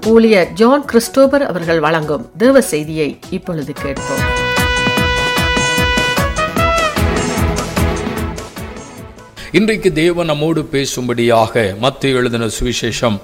ஊழியர் John Christopher அவர்கள் வழங்கும் தேவ செய்தியை இப்பொழுது கேட்போம். இன்றைக்கு தேவன் நம்மோடு பேசும்படியாக மத்தேயு எழுதின சுவிசேஷம்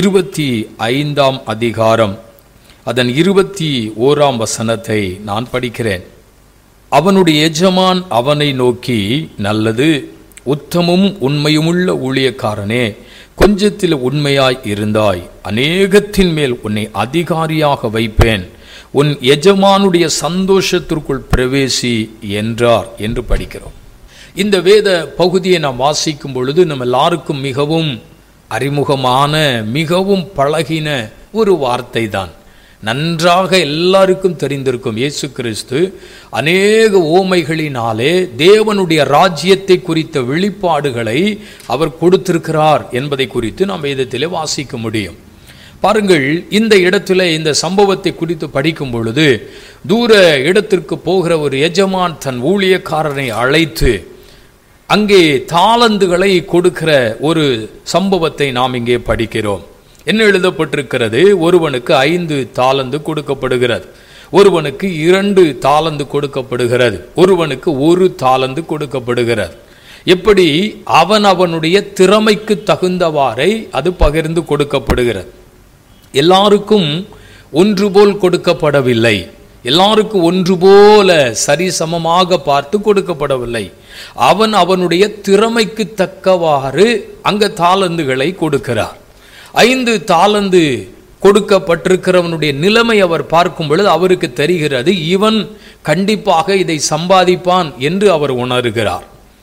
25ஆம் அதிகாரம் அதன் 21ஆம் வசனத்தை நான் படிக்கிறேன். அவனுடைய எஜமான் அவனை நோக்கி, நல்லது, உத்தமும் உண்மையுமுள்ள ஊழியக்காரனே, கொஞ்சத்தில் உண்மையாய் இருந்தாய், அநேகத்தின் மேல் உன்னை அதிகாரியாக வைப்பேன், உன் எஜமானுடைய சந்தோஷத்திற்குள் பிரவேசி என்றார் என்று படிக்கிறோம். இந்த வேத பகுதியை நாம் வாசிக்கும் பொழுது நம்ம எல்லாருக்கும் மிகவும் அறிமுகமான, மிகவும் பழகின ஒரு வார்த்தை தான். நன்றாக எல்லாருக்கும் தெரிந்திருக்கும். இயேசு கிறிஸ்து அநேக ஓமைகளினாலே தேவனுடைய ராஜ்யத்தை குறித்த வெளிப்பாடுகளை அவர் கொடுத்திருக்கிறார் என்பதை குறித்து நாம் வேதத்திலே வாசிக்க முடியும். பாருங்கள், இந்த இடத்துல இந்த சம்பவத்தை குறித்து படிக்கும் பொழுது தூர இடத்திற்கு போகிற ஒரு எஜமான் தன் ஊழியக்காரனை அழைத்து அங்கே தாலந்துகளை கொடுக்கிற ஒரு சம்பவத்தை நாம் இங்கே படிக்கிறோம். என்ன எழுதப்பட்டிருக்கிறது? ஒருவனுக்கு 5 தாலந்து கொடுக்கப்படுகிறது, ஒருவனுக்கு 2 தாலந்து கொடுக்கப்படுகிறது, ஒருவனுக்கு 1 தாலந்து கொடுக்கப்படுகிறது. எப்படி? அவனுடைய திறமைக்கு தகுந்தவாறை அது பகிர்ந்து கொடுக்கப்படுகிறது. எல்லாருக்கும் ஒன்று போல் கொடுக்கப்படவில்லை, எல்லாருக்கும் ஒன்று போல சரிசமமாக பார்த்து கொடுக்கப்படவில்லை. அவனுடைய திறமைக்கு தக்கவாறு அங்க தாலந்துகளை கொடுக்கிறார். 5 தாலந்து கொடுக்கப்பட்டிருக்கிறவனுடைய நிலைமை அவர் பார்க்கும் பொழுது அவருக்கு தெரிகிறது, இவன் கண்டிப்பாக இதை சம்பாதிப்பான் என்று அவர் உணர்கிறார்.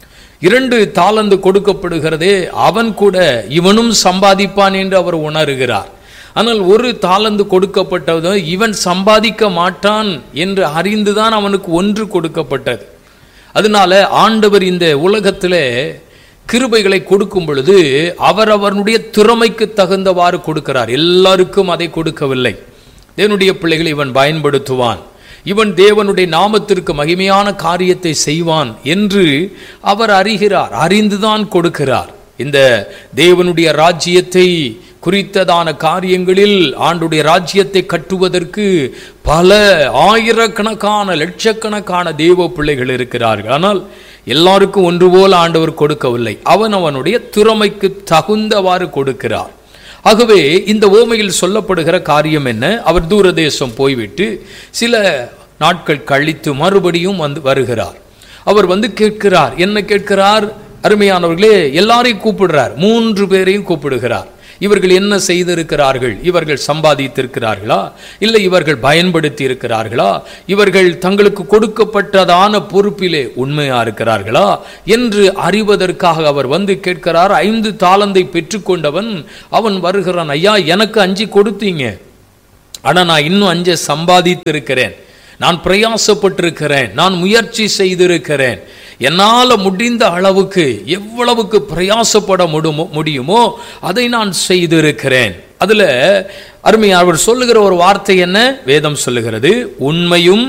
2 தாலந்து கொடுக்கப்படுகிறதே, அவன் கூட இவனும் சம்பாதிப்பான் என்று அவர் உணர்கிறார். ஆனால் 1 தாலந்து கொடுக்கப்பட்டது, இவன் சம்பாதிக்க மாட்டான் என்று அறிந்துதான் அவனுக்கு 1 கொடுக்கப்பட்டது. அதனால ஆண்டவர் இந்த உலகத்திலே கிருபைகளை கொடுக்கும் பொழுது அவரவருடைய திறமைக்கு தகுந்தவாறு கொடுக்கிறார். எல்லாருக்கும் அதை கொடுக்கவில்லை. தேவனுடைய பிள்ளைகளை இவன் பயன்படுத்துவான், இவன் தேவனுடைய நாமத்திற்கு மகிமையான காரியத்தை செய்வான் என்று அவர் அறிகிறார், அறிந்துதான் கொடுக்கிறார். இந்த தேவனுடைய ராஜ்யத்தை குறித்ததான காரியங்களில், ஆண்டுடைய ராஜ்யத்தை கட்டுவதற்கு பல ஆயிரக்கணக்கான லட்சக்கணக்கான தேவ பிள்ளைகள் இருக்கிறார்கள். ஆனால் எல்லாருக்கும் ஒன்று போல ஆண்டவர் கொடுக்கவில்லை, அவனுடைய திறமைக்கு தகுந்தவாறு கொடுக்கிறார். ஆகவே இந்த ஓமையில் சொல்லப்படுகிற காரியம் என்ன? அவர் தூரதேசம் போய்விட்டு சில நாட்கள் கழித்து மறுபடியும் வருகிறார். அவர் கேட்கிறார். என்ன கேட்கிறார்? அருமையானவர்களே, எல்லாரையும் கூப்பிடுறார், 3 பேரையும் கூப்பிடுகிறார். இவர்கள் என்ன செய்திருக்கிறார்கள்? இவர்கள் சம்பாதித்திருக்கிறார்களா? இல்லை இவர்கள் பயன்படுத்தி இருக்கிறார்களா? இவர்கள் தங்களுக்கு கொடுக்கப்பட்டதான பொறுப்பிலே உண்மையா இருக்கிறார்களா என்று அறிவதற்காக அவர் கேட்கிறார். 5 தாலந்தை பெற்றுக்கொண்டவன் அவன் வருகிறான். ஐயா, எனக்கு 5 கொடுத்தீங்க, ஆனா நான் இன்னும் 5 சம்பாதித்திருக்கிறேன், நான் பிரயாசப்பட்டிருக்கிறேன், நான் முயற்சி செய்திருக்கிறேன், என்னால் முடிந்த அளவுக்கு எவ்வளவுக்கு பிரயாசப்பட முடியுமோ அதை நான் செய்திருக்கிறேன். அதுல அருமையா அவர் சொல்லுகிற ஒரு வார்த்தை என்ன? வேதம் சொல்லுகிறது, உண்மையும்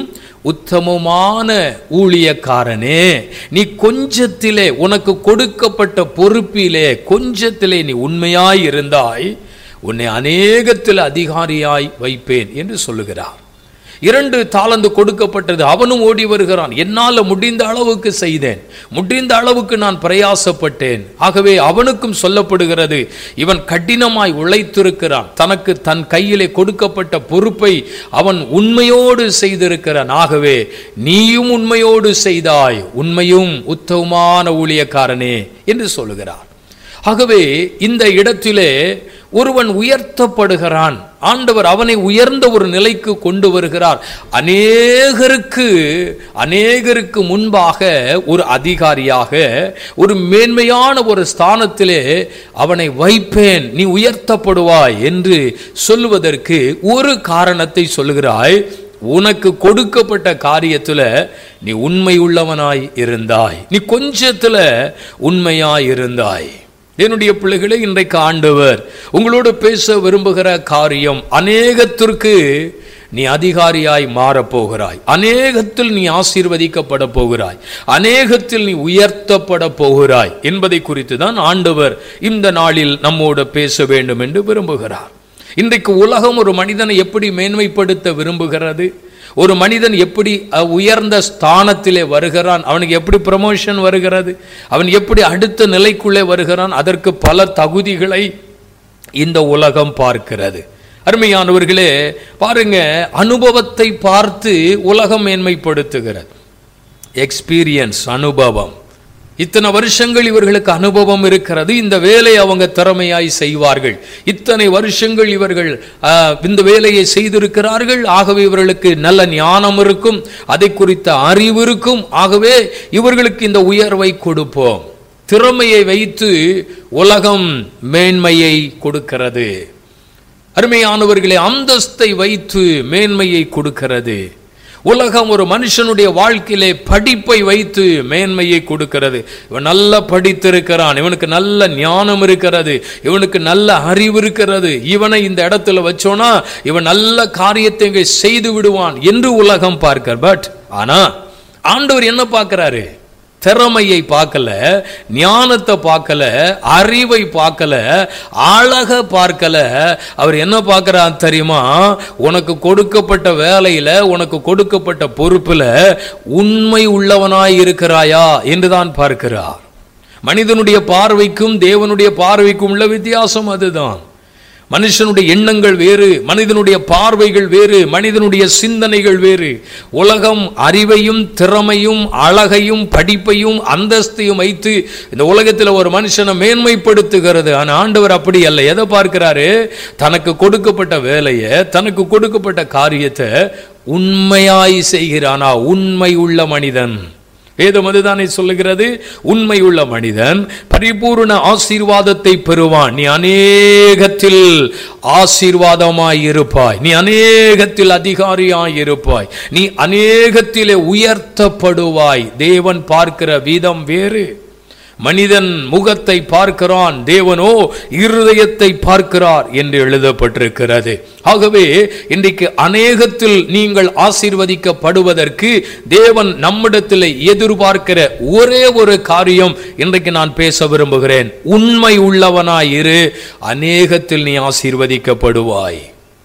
உத்தமமான ஊழியக்காரனே, நீ கொஞ்சத்திலே, உனக்கு கொடுக்கப்பட்ட பொறுப்பிலே கொஞ்சத்திலே நீ உண்மையாய் இருந்தாய், உன்னை அநேகத்தில் அதிகாரியாய் வைப்பேன் என்று சொல்லுகிறார். 2 தாலந்து கொடுக்கப்பட்டது. அவனும் ஓடி வருகிறான். என்னால் முடிந்த அளவுக்கு செய்தேன், முடிந்த அளவுக்கு நான் பிரயாசப்பட்டேன். ஆகவே அவனுக்கும் சொல்லப்படுகிறது, இவன் கடினமாய் உழைத்திருக்கிறான், தனக்கு தன் கையிலே கொடுக்கப்பட்ட பொறுப்பை அவன் உண்மையோடு செய்திருக்கிறான். ஆகவே நீயும் உண்மையோடு செய்தாய், உண்மையும் உத்தமமான ஊழியக்காரனே என்று சொல்லுகிறார். ஆகவே இந்த இடத்திலே ஒருவன் உயர்த்தப்படுகிறான். ஆண்டவர் அவனை உயர்ந்த ஒரு நிலைக்கு கொண்டு வருகிறார். அநேகருக்கு முன்பாக ஒரு அதிகாரியாக, ஒரு மேன்மையான ஒரு ஸ்தானத்திலே அவனை வைப்பேன், நீ உயர்த்தப்படுவாய் என்று சொல்லுவதற்கு ஒரு காரணத்தை சொல்லுகிறாய். உனக்கு கொடுக்கப்பட்ட காரியத்துல நீ உண்மை உள்ளவனாய் இருந்தாய், நீ கொஞ்சத்துல உண்மையாய் இருந்தாய். என்னுடைய பிள்ளைகளே, இன்றைக்கு ஆண்டவர் உங்களோடு பேச விரும்புகிற காரியம், அநேகத்திற்கு நீ அதிகாரியாய் மாறப்போகிறாய், அநேகத்தில் நீ ஆசீர்வதிக்கப்பட போகிறாய், அநேகத்தில் நீ உயர்த்தப்பட போகிறாய் என்பதை குறித்து தான் ஆண்டவர் இந்த நாளில் நம்மோடு பேச வேண்டும் என்று விரும்புகிறார். இன்றைக்கு உலகம் ஒரு மனிதனை எப்படி மேன்மைப்படுத்த விரும்புகிறது, ஒரு மனிதன் எப்படி உயர்ந்த ஸ்தானத்திலே வருகிறான், அவனுக்கு எப்படி ப்ரமோஷன் வருகிறது, அவன் எப்படி அடுத்த நிலைக்குள்ளே வருகிறான், அதற்கு பல தகுதிகளை இந்த உலகம் பார்க்கிறது. அருமையானவர்களே, பாருங்க, அனுபவத்தை பார்த்து உலகம் மேன்மைப்படுத்துகிறது. எக்ஸ்பீரியன்ஸ், அனுபவம். இத்தனை வருஷங்கள் இவர்களுக்கு அனுபவம் இருக்கிறது, இந்த வேலையை அவங்க திறமையாய் செய்வார்கள், இத்தனை வருஷங்கள் இவர்கள் இந்த வேலையை செய்திருக்கிறார்கள், ஆகவே இவர்களுக்கு நல்ல ஞானம் இருக்கும், அதை குறித்த அறிவு இருக்கும், ஆகவே இவர்களுக்கு இந்த உயர்வை கொடுப்போம். திறமையை வைத்து உலகம் மேன்மையை கொடுக்கிறது. அருமையானவர்களே, அந்தஸ்தை வைத்து மேன்மையை கொடுக்கிறது. உலகம் ஒரு மனுஷனுடைய வாழ்க்கையிலே படிப்பை வைத்து மேன்மையை கொடுக்கிறது. இவன் நல்லா படித்திருக்கிறான், இவனுக்கு நல்ல ஞானம் இருக்கிறது, இவனுக்கு நல்ல அறிவு இருக்கிறது, இவனை இந்த இடத்துல வச்சோன்னா இவன் நல்ல காரியத்தை இங்கே செய்து விடுவான் என்று உலகம் பார்க்கிறார். பட் ஆனா ஆண்டவர் என்ன பார்க்கிறாரு? திறமையை பார்க்கல, ஞானத்தை பார்க்கல, அறிவை பார்க்கல, அழக பார்க்கல. அவர் என்ன பார்க்கிறார் தெரியுமா? உனக்கு கொடுக்கப்பட்ட வேலையில, உனக்கு கொடுக்கப்பட்ட பொறுப்புல உண்மை உள்ளவனாய் இருக்கிறாயா என்றுதான் பார்க்கிறார். மனிதனுடைய பார்வைக்கும் தேவனுடைய பார்வைக்கும் உள்ள வித்தியாசம் அதுதான். மனுஷனுடைய எண்ணங்கள் வேறு, மனிதனுடைய பார்வைகள் வேறு, மனிதனுடைய சிந்தனைகள் வேறு. உலகம் அறிவையும் திறமையும் அழகையும் படிப்பையும் அந்தஸ்தையும் வைத்து இந்த உலகத்தில் ஒரு மனுஷனை மேன்மைப்படுத்துகிறது. ஆனால் ஆண்டவர் அப்படி அல்ல. எதை பார்க்கிறாரு? தனக்கு கொடுக்கப்பட்ட வேலையை, தனக்கு கொடுக்கப்பட்ட காரியத்தை உண்மையாய் செய்கிறானா? உண்மை உள்ள மனிதன். வேதம் அதுதானே சொல்லுகிறது. உண்மை உள்ள மனிதன் பரிபூர்ண ஆசீர்வாதத்தை பெறுவான். நீ அநேகத்தில் ஆசீர்வாதமாய் இருப்பாய், நீ அநேகத்தில் அதிகாரியாய் இருப்பாய், நீ அநேகத்திலே உயர்த்தப்படுவாய். தேவன் பார்க்கிற விதம் வேறு. மனிதன் முகத்தை பார்க்கிறான், தேவனோ இருதயத்தை பார்க்கிறார் என்று எழுதப்பட்டிருக்கிறது. ஆகவே இன்றைக்கு அநேகத்தில் நீங்கள் ஆசீர்வதிக்கப்படுவதற்கு தேவன் நம்மிடத்தில் எதிர்பார்க்கிற ஒரே ஒரு காரியம் இன்றைக்கு நான் பேச விரும்புகிறேன். உண்மை உள்ளவனாயிரு, அநேகத்தில் நீ ஆசீர்வதிக்கப்படுவாய்.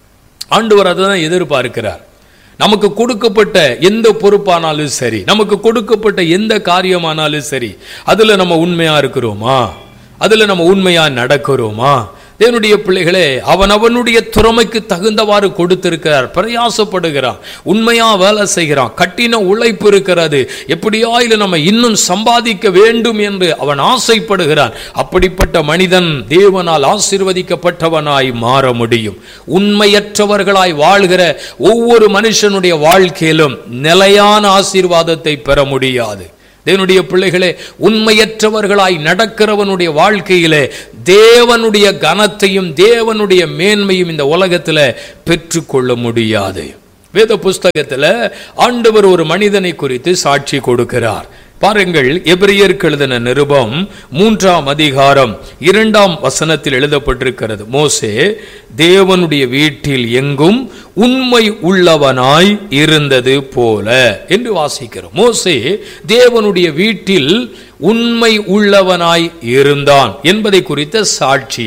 ஆண்டவர் அதுதான் எதிர்பார்க்கிறார். நமக்கு கொடுக்கப்பட்ட எந்த பொறுப்பானாலும் சரி, நமக்கு கொடுக்கப்பட்ட எந்த காரியமானாலும் சரி, அதுல நம்ம உண்மையா இருக்கிறோமா? அதுல நம்ம உண்மையா நடக்கிறோமா? தேவனுடைய பிள்ளைகளே, அவனுடைய திறமைக்கு தகுந்தவாறு கொடுத்திருக்கிறார். பிரயாசப்படுகிறான், உண்மையா வேலை செய்கிறான், கட்டின உழைப்பு இருக்கிறது. எப்படியா இல்லை நம்ம இன்னும் சம்பாதிக்க வேண்டும் என்று அவன் ஆசைப்படுகிறான். அப்படிப்பட்ட மனிதன் தேவனால் ஆசீர்வதிக்கப்பட்டவனாய் மாற முடியும். உண்மையற்றவர்களாய் வாழ்கிற ஒவ்வொரு மனுஷனுடைய வாழ்க்கையிலும் நிலையான ஆசீர்வாதத்தை பெற முடியாது. தேவனுடைய பிள்ளைகளே, உண்மையற்றவர்களாய் நடக்கிறவனுடைய வாழ்க்கையிலே தேவனுடைய கனத்தையும் தேவனுடைய மேன்மையும் இந்த உலகத்தில் பெற்றுக்கொள்ள முடியாது. வேத புஸ்தகத்தில் ஆண்டவர் ஒரு மனிதனை குறித்து சாட்சி கொடுக்கிறார். பாருங்கள், எபிரியருக்கு எழுதின நிருபம் 3ஆம் அதிகாரம் 2ஆம் வசனத்தில் எழுதப்பட்டிருக்கிறது. மோசே தேவனுடைய வீட்டில் எங்கும் உண்மை உள்ளவனாய் இருந்தது போல என்று வாசிக்கிறோம். மோசே தேவனுடைய வீட்டில் உண்மை உள்ளவனாய் இருந்தான் என்பதை குறித்த சாட்சி.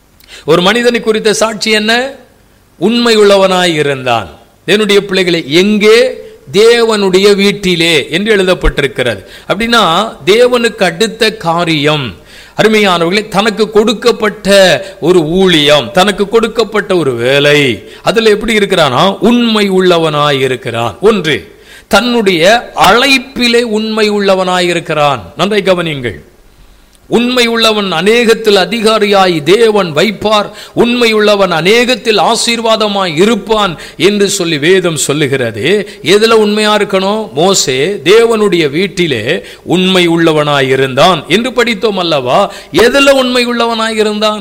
ஒரு மனிதனை குறித்த சாட்சி என்ன? உண்மை உள்ளவனாய் இருந்தான். தேவனுடைய பிள்ளைகளை, எங்கே? தேவனுடைய வீட்டிலே என்று எழுதப்பட்டிருக்கிறது. அப்படின்னா தேவனுக்கு அடுத்த காரியம். அருமையானவர்களே, தனக்கு கொடுக்கப்பட்ட ஒரு ஊழியம், தனக்கு கொடுக்கப்பட்ட ஒரு வேலை, அதுல எப்படி இருக்கிறானா? உண்மை உள்ளவனாய் இருக்கிறான். ஒன்று, தன்னுடைய அழைப்பிலே உண்மை உள்ளவனாய் இருக்கிறான். நன்றை கவனியுங்கள். உண்மை உள்ளவன் அநேகத்தில் அதிகாரியாய் தேவன் வைப்பார், உண்மை உள்ளவன் அநேகத்தில் ஆசீர்வாதமாய் இருப்பான் என்று சொல்லி வேதம் சொல்லுகிறது. எதுல உண்மையா இருக்கணும்? மோசே தேவனுடைய வீட்டிலே உண்மை உள்ளவனாய் இருந்தான் என்று படித்தோம் அல்லவா? எதுல உண்மை உள்ளவனாய் இருந்தான்?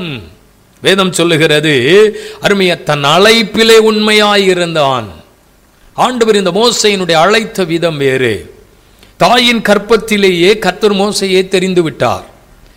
வேதம் சொல்லுகிறது, அருமைய தன் அழைப்பிலே உண்மையாய் இருந்தான். ஆண்டவர் இந்த மோசையினுடைய அழைத்த விதம் வேறு. தாயின் கற்பத்திலேயே கர்த்தர் மோசையை தெரிந்து விட்டார்.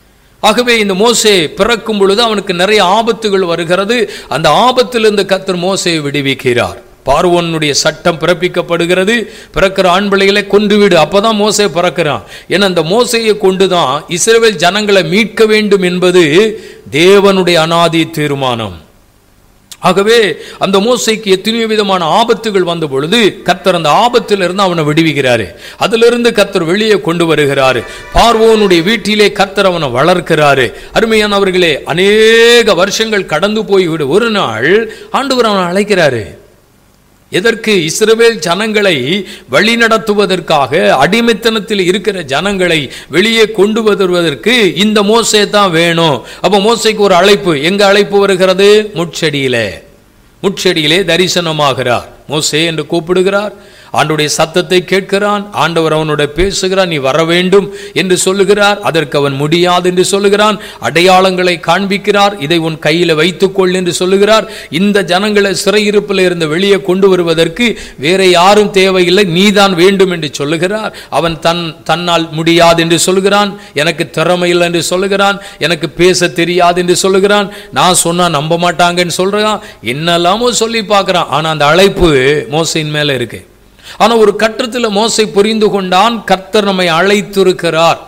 ஆகவே இந்த மோசே பிறக்கும் பொழுது அவனுக்கு நிறைய ஆபத்துகள் வருகிறது. அந்த ஆபத்திலிருந்து கர்த்தர் மோசையை விடுவிக்கிறார். பார்வோனுடைய சட்டம் பிறப்பிக்கப்படுகிறது, பிறக்கிற ஆண் பிள்ளைகளை கொன்றுவிடு. அப்பதான் மோசே பிறக்கிறான். ஏன்னா அந்த மோசையை கொண்டுதான் இஸ்ரவேல் ஜனங்களை மீட்க வேண்டும் என்பது தேவனுடைய அநாதி தீர்மானம். ஆகவே அந்த மோசைக்கு எத்தனையோ விதமான ஆபத்துகள் வந்த பொழுது கர்த்தர் அந்த ஆபத்திலிருந்து அவனை விடுவிக்கிறாரு. அதிலிருந்து கர்த்தர் வெளியே கொண்டு வருகிறாரு. பார்வோனுடைய வீட்டிலே கர்த்தர் அவனை வளர்க்கிறாரு. அருமையானவர்களே, அநேக வருஷங்கள் கடந்து போய்விடு. ஒரு நாள் ஆண்டவர் அவனை அழைக்கிறாரு. எதற்கு? இஸ்ரவேல் ஜனங்களை வழி நடத்துவதற்காக, அடிமைத்தனத்தில் இருக்கிற ஜனங்களை வெளியே கொண்டு வருவதற்கு இந்த மோசே தான் வேணும். அப்ப மோசைக்கு ஒரு அழைப்பு. எங்க அழைப்பு வருகிறது? முட்செடியிலே தரிசனமாகிறார். மோசே என்று கூப்பிடுகிறார். ஆண்டவருடைய சத்தத்தை கேட்கிறான். ஆண்டவர் அவனோட பேசுகிறார். நீ வர வேண்டும் என்று சொல்லுகிறார். அதற்கு அவன் முடியாது என்று சொல்லுகிறான். அடையாளங்களை காண்பிக்கிறார். இதை உன் கையில் வைத்துக்கொள் என்று சொல்லுகிறார். இந்த ஜனங்களை சிறையிருப்பில் இருந்து வெளியே கொண்டு வருவதற்கு வேற யாரும் தேவையில்லை, நீதான் வேண்டும் என்று சொல்லுகிறார். அவன் தன்னால் முடியாது என்று சொல்லுகிறான். எனக்கு திறமை இல்லை என்று சொல்லுகிறான். எனக்கு பேச தெரியாது என்று சொல்லுகிறான். நான் சொன்னா நம்ப மாட்டாங்கன்னு சொல்றான். என்னெல்லாமோ சொல்லி பார்க்கிறான். ஆனா அந்த அழைப்பு மோசையின் மேல இருக்கு. ஆனா ஒரு கட்டத்தில் மோசை புரிந்து கொண்டான், கர்த்தர் நம்மை அழைத்திருக்கிறார்.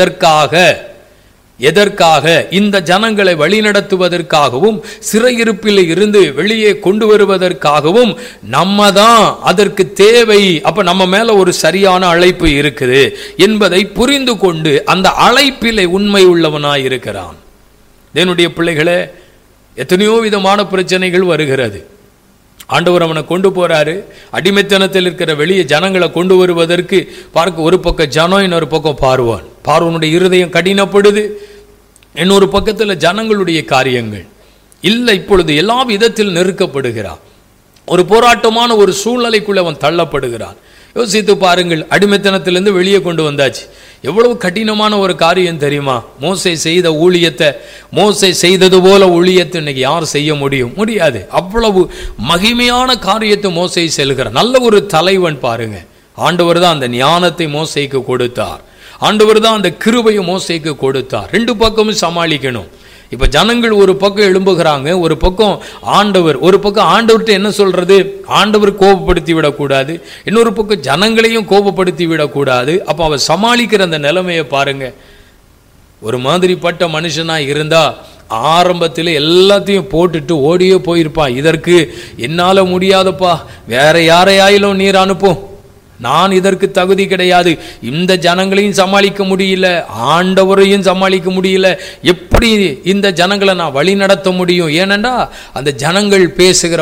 எதற்காக? இந்த ஜனங்களை வழிநடத்துவதற்காகவும் சிறையிருப்பில் இருந்து வெளியே கொண்டு வருவதற்காகவும் நம்ம தான் அதற்கு தேவை. அப்ப நம்ம மேல ஒரு சரியான அழைப்பு இருக்குது என்பதை புரிந்து கொண்டு அந்த அழைப்பிலே உண்மை உள்ளவனாய் இருக்கிறான். என்னுடைய பிள்ளைகளே, எத்தனையோ விதமான பிரச்சனைகள் வருகிறது. ஆண்டவர் அவனை கொண்டு போறாரு. அடிமைத்தனத்தில் இருக்கிற வெளியே ஜனங்களை கொண்டு வருவதற்கு பார்க்க ஒரு பக்கம் ஜனம், இன்னொரு பக்கம் பார்வோனுடைய இருதயம் கடினப்படுது. இன்னொரு பக்கத்தில் ஜனங்களுடைய காரியங்கள் இல்லை. இப்பொழுது எல்லா விதத்தில் நெருக்கப்படுகிறான். ஒரு போராட்டமான ஒரு சூழ்நிலைக்குள்ள அவன் தள்ளப்படுகிறான். யோசித்து பாருங்கள், அடிமைத்தனத்திலிருந்து வெளியே கொண்டு வந்தாச்சு. எவ்வளவு கடினமான ஒரு காரியம் தெரியுமா? மோசே செய்த ஊழியத்தை, மோசே செய்தது போல ஊழியத்தை இன்னைக்கு யார் செய்ய முடியாது. அவ்வளவு மகிமையான காரியத்தை மோசே செல்கிறார். நல்ல ஒரு தலைவன் பாருங்க. ஆண்டவர் தான் அந்த ஞானத்தை மோசேக்கு கொடுத்தார். ஆண்டவர் தான் அந்த கிருபையை மோசேக்கு கொடுத்தார். ரெண்டு பக்கமும் சமாளிக்கணும். இப்ப ஜனங்கள் ஒரு பக்கம் எழும்புகிறாங்க, ஒரு பக்கம் ஆண்டவர். ஒரு பக்கம் ஆண்டவர்கிட்ட என்ன சொல்றது? ஆண்டவர் கோபப்படுத்தி விடக்கூடாது, இன்னொரு பக்கம் ஜனங்களையும் கோபப்படுத்தி விடக்கூடாது. அப்ப அவர் சமாளிக்கிற அந்த நிலைமையை பாருங்க. ஒரு மாதிரிப்பட்ட மனுஷனா இருந்தா ஆரம்பத்தில் எல்லாத்தையும் போட்டுட்டு ஓடியே போயிருப்பான். இதற்கு என்னால முடியாதப்பா, வேற யாரையாயிலும் நீர் அனுப்பும், நான் இதற்கு தகுதி கிடையாது, இந்த ஜனங்களையும் சமாளிக்க முடியல, ஆண்டவரையும் சமாளிக்க முடியல, எப்படி இந்த ஜனங்களை நான் வழி நடத்த முடியும்? ஏனென்றா அந்த ஜனங்கள் பேசுகிற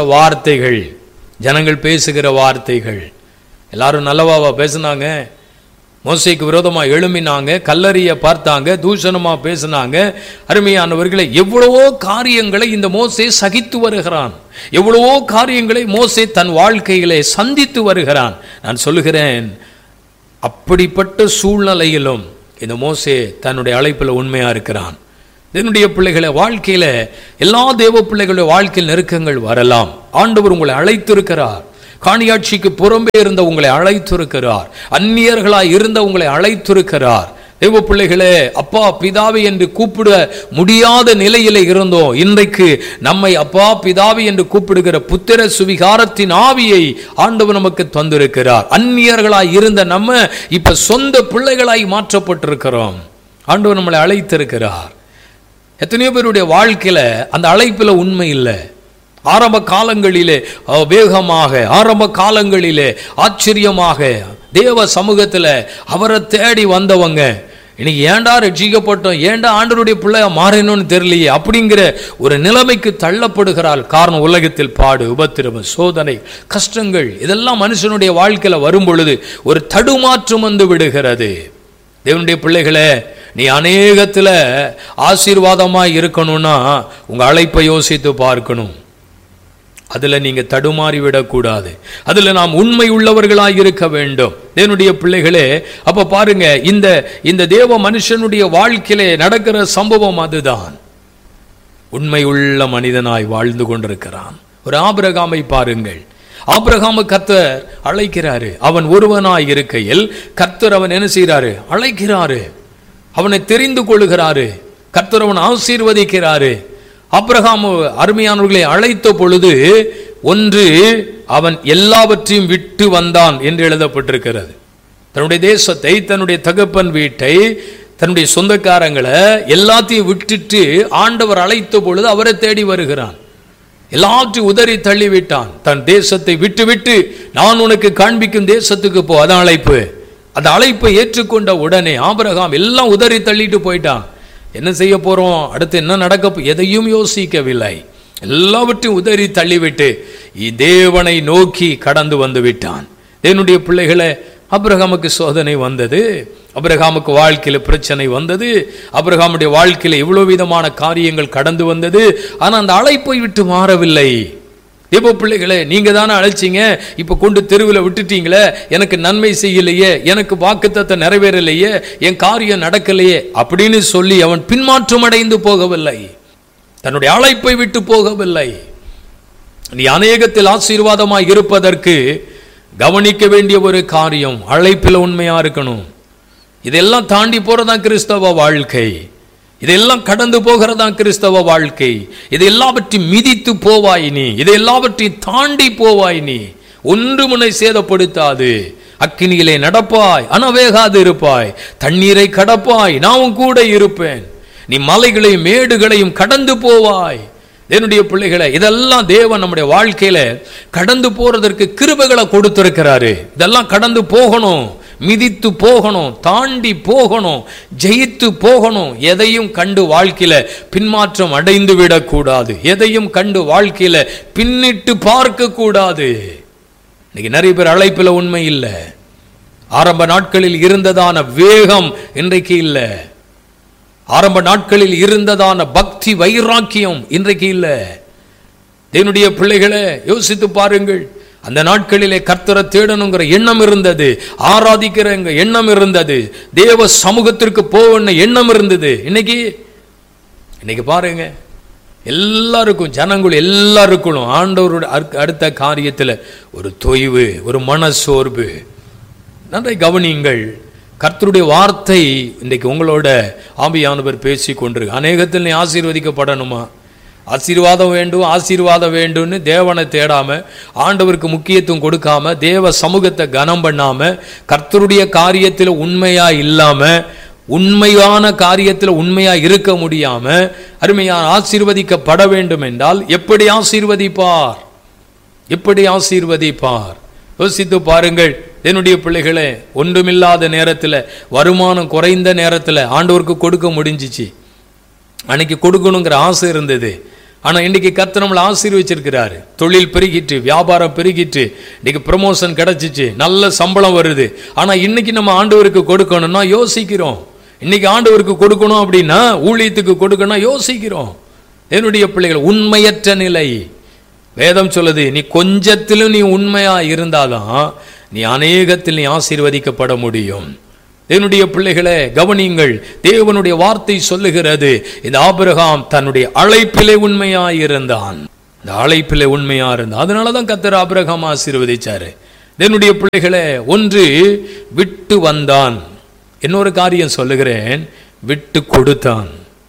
வார்த்தைகள் எல்லாரும் நல்லவாவா பேசினாங்க. மோசேக்கு விரோதமா எழும்பினாங்க, கல்லறிய பார்த்தாங்க, தூஷணமா பேசினாங்க. அருமையானவர்களை, எவ்வளவோ காரியங்களை இந்த மோசே சகித்து வருகிறான். எவ்வளவோ காரியங்களை மோசே தன் வாழ்க்கையிலே சந்தித்து வருகிறான். நான் சொல்லுகிறேன், அப்படிப்பட்ட சூழ்நிலையிலும் இந்த மோசே தன்னுடைய அழைப்பில் உண்மையா இருக்கிறான். என்னுடைய பிள்ளைகளை, வாழ்க்கையில எல்லா தேவ பிள்ளைகளுடைய வாழ்க்கையில் நெருக்கங்கள் வரலாம். ஆண்டவர் உங்களை அழைத்திருக்கிறார். காணியாட்சிக்கு புறம்பே இருந்த உங்களை அழைத்திருக்கிறார். அந்நியர்களாய் இருந்த உங்களை அழைத்திருக்கிறார். தேவ பிள்ளைகளே, அப்பா பிதாவை என்று கூப்பிட முடியாத நிலையில இருந்தோம். இன்றைக்கு நம்மை அப்பா பிதாவை என்று கூப்பிடுகிற புத்திர சுவிகாரத்தின் ஆவியை ஆண்டவர் நமக்கு தந்திருக்கிறார். அந்நியர்களாய் இருந்த நம்ம இப்ப சொந்த பிள்ளைகளாய் மாற்றப்பட்டிருக்கிறோம். ஆண்டவர் நம்மளை அழைத்திருக்கிறார். எத்தனையோ பேருடைய வாழ்க்கையில அந்த அழைப்புல உண்மை இல்லை. ஆரம்ப காலங்களிலே வேகமாக, ஆரம்ப காலங்களிலே ஆச்சரியமாக தேவ சமூகத்தில் அவரை தேடி வந்தவங்க இன்னைக்கு ஏண்டா ரட்சிக்கப்பட்டோம், ஏண்டா ஆண்டவருடைய பிள்ளையா மாறணும்னு தெரியலையே அப்படிங்கிற ஒரு நிலைமைக்கு தள்ளப்படுகிறாள். காரணம், உலகத்தில் பாடு, உபத்திரவம், சோதனை, கஷ்டங்கள் இதெல்லாம் மனுஷனுடைய வாழ்க்கையில வரும் பொழுது ஒரு தடுமாற்றம் வந்து விடுகிறது. தேவனுடைய பிள்ளைகளே, நீ அநேகத்துல ஆசீர்வாதமாய் இருக்கணும்னா உங்க அழைப்பை யோசித்து பார்க்கணும். அதுல நீங்க தடுமாறி விடக்கூடாது. அதுல நாம் உண்மை உள்ளவர்களாய் இருக்க வேண்டும். தேவனுடைய பிள்ளைகளே, அப்ப பாருங்க, இந்த தேவ மனுஷனுடைய வாழ்க்கையிலே நடக்கிற சம்பவம் அதுதான். உண்மை உள்ள மனிதனாய் வாழ்ந்து கொண்டிருக்கிறான். ஒரு ஆபிரகாமை பாருங்கள். ஆபிரகாமு கர்த்தர் அழைக்கிறாரு. அவன் ஒருவனாய் இருக்கையில் கர்த்தர் அவன் என்ன செய்யறாரு? அழைக்கிறாரு. அவனை தெரிந்து கொள்கிறாரு. கர்த்தர் அவன் ஆசீர்வதிக்கிறாரு. ஆபிரகாம் அருமையானவர்களை அழைத்த பொழுது ஒன்று, அவன் எல்லாவற்றையும் விட்டு வந்தான் என்று எழுதப்பட்டிருக்கிறது. தன்னுடைய தேசத்தை, தன்னுடைய தகப்பன் வீட்டை, தன்னுடைய சொந்தக்காரங்களை எல்லாத்தையும் விட்டுட்டு ஆண்டவர் அழைத்த பொழுது அவரை தேடி வருகிறான். எல்லாவற்றையும் உதறி தள்ளிவிட்டான். தன் தேசத்தை விட்டு விட்டு நான் உனக்கு காண்பிக்கும் தேசத்துக்கு போ, அதான் அழைப்பு. அந்த அழைப்பை ஏற்றுக்கொண்ட உடனே ஆபிரகாம் எல்லாம் உதறி தள்ளிட்டு போயிட்டான். என்ன செய்ய போறோம், அடுத்து என்ன நடக்க, எதையும் யோசிக்கவில்லை. எல்லாவற்றையும் உதறி தள்ளிவிட்டு தேவனை நோக்கி கடந்து வந்து விட்டான். என்னுடைய பிள்ளைகளை, ஆபிரகாமுக்கு சோதனை வந்தது, ஆபிரகாமுக்கு வாழ்க்கையில பிரச்சனை வந்தது, ஆபிரகாமுடைய வாழ்க்கையில இவ்வளவு விதமான காரியங்கள் கடந்து வந்தது. ஆனா அந்த அழைப்பை விட்டு மாறவில்லை. தேவ பிள்ளைகளே, நீங்க தானே அழைச்சிங்க, இப்ப கொண்டு தெருவில் விட்டுட்டீங்களே, எனக்கு நன்மை செய்யலையே, எனக்கு வாக்குத்தத்தை நிறைவேறலையே, என் காரியம் நடக்கலையே அப்படின்னு சொல்லி அவன் பின்மாற்றம் அடைந்து போகவில்லை, தன்னுடைய அழைப்பை விட்டு போகவில்லை. நீ அநேகத்தில் ஆசீர்வாதமாய் இருப்பதற்கு கவனிக்க வேண்டிய ஒரு காரியம், அழைப்பில் உண்மையா இருக்கணும். இதெல்லாம் தாண்டி போறதான் கிறிஸ்தவ வாழ்க்கை, இதெல்லாம் கடந்து போகிறதான் கிறிஸ்தவ வாழ்க்கை. இதை எல்லாவற்றையும் மிதித்து போவாய் நீ, இதை எல்லாவற்றையும் தாண்டி போவாய் நீ. ஒன்று முனை சேதப்படுத்தாது. அக்கினியிலே நடப்பாய், அனவேகாது இருப்பாய். தண்ணீரை கடப்பாய், நான் கூட இருப்பேன். நீ மலைகளையும் மேடுகளையும் கடந்து போவாய். என்னுடைய பிள்ளைகளை, இதெல்லாம் தேவன் நம்முடைய வாழ்க்கையில கடந்து போறதற்கு கிருபைகளை கொடுத்திருக்கிறாரு. இதெல்லாம் கடந்து போகணும், மிதித்து போகணும், தாண்டி போகணும், ஜெயித்து போகணும். எதையும் கண்டு வாழ்க்கையில பின்மாற்றம் அடைந்து விடக்கூடாது. எதையும் கண்டு வாழ்க்கையில பின்னிட்டு பார்க்க கூடாது. இன்னைக்கு நிறைய பேர் அழைப்பில் உண்மை இல்லை. ஆரம்ப நாட்களில் இருந்ததான வேகம் இன்றைக்கு இல்லை. ஆரம்ப நாட்களில் இருந்ததான பக்தி வைராக்கியம் இன்றைக்கு இல்லை. என்னுடைய பிள்ளைகளை யோசித்து பாருங்கள். அந்த நாட்களிலே கர்த்தரை தேடணுங்கிற எண்ணம் இருந்தது, ஆராதிக்கிற எண்ணம் இருந்தது, தேவ சமூகத்திற்கு போகணும் எண்ணம் இருந்தது. இன்னைக்கு பாருங்க, எல்லாருக்கும், ஜனங்கள் எல்லாருக்கும் ஆண்டவருடைய அடுத்த காரியத்தில் ஒரு தொய்வு, ஒரு மனசோர்வு. நன்றை கவனியுங்கள். கர்த்தருடைய வார்த்தை இன்றைக்கு உங்களோட ஆவியானவர் பேசி கொண்டிருக்கு. அநேகத்தில் நீ ஆசீர்வதிக்கப்படணுமா, ஆசீர்வாதம் வேண்டும், ஆசீர்வாதம் வேண்டும்னு தேவனை தேடாம, ஆண்டவருக்கு முக்கியத்துவம் கொடுக்காம, தேவ சமூகத்தை கனம் பண்ணாம, கர்த்தருடைய காரியத்தில் உண்மையா இல்லாம, உண்மையான காரியத்தில் உண்மையா இருக்க முடியாம, அருமையான ஆசீர்வதிக்கப்பட வேண்டும் என்றால் எப்படி ஆசீர்வதிப்பார், எப்படி ஆசீர்வதிப்பார்? யோசித்து பாருங்கள். என்னுடைய பிள்ளைகளே, ஒன்றுமில்லாத நேரத்தில், வருமானம் குறைந்த நேரத்தில் ஆண்டவருக்கு கொடுக்க முடிஞ்சிச்சு. அன்னைக்கு கொடுக்கணுங்கிற ஆசை இருந்தது. ஆனால் இன்னைக்கு கர்த்தர் நம்மளை ஆசீர்வச்சிருக்கிறாரு. தொழில் பெருகிட்டு, வியாபாரம் பெருகிட்டு, இன்னைக்கு ப்ரமோஷன் கிடைச்சிச்சு, நல்ல சம்பளம் வருது. ஆனால் இன்னைக்கு நம்ம ஆண்டவருக்கு கொடுக்கணும்னா யோசிக்கிறோம். இன்னைக்கு ஆண்டவருக்கு கொடுக்கணும் அப்படின்னா, ஊழியத்துக்கு கொடுக்கணும் யோசிக்கிறோம். என்னுடைய பிள்ளைகள், உண்மையற்ற நிலை. வேதம் சொல்லுது, நீ கொஞ்சத்திலும் நீ உண்மையா இருந்தாதான் நீ அநேகத்தில் நீ ஆசீர்வதிக்கப்பட முடியும். என்னுடைய பிள்ளைகளை கவனியுங்கள். தேவனுடைய வார்த்தை சொல்லுகிறது, இந்த ஆபிரகாம் தன்னுடைய அழைப்பிலே உண்மையாயிருந்தான். இந்த அழைப்பிலே உண்மையா இருந்தான். அதனாலதான் கர்த்தர் ஆபிரகாம் ஆசீர்வதிச்சாரு. என்னுடைய பிள்ளைகளை, ஒன்று விட்டு வந்தான், இன்னொரு காரியம் சொல்லுகிறேன், விட்டு கொடுத்தான்.